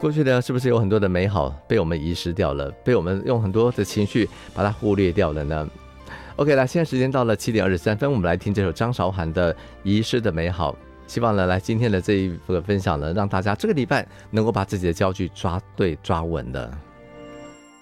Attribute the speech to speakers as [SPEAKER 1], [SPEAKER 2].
[SPEAKER 1] 过去呢，是不是有很多的美好被我们遗失掉了，被我们用很多的情绪把它忽略掉了呢？ OK 了，现在时间到了7:23，我们来听这首张韶涵的《遗失的美好》。希望呢，来今天的这一个分享呢，让大家这个礼拜能够把自己的焦距抓对抓稳的。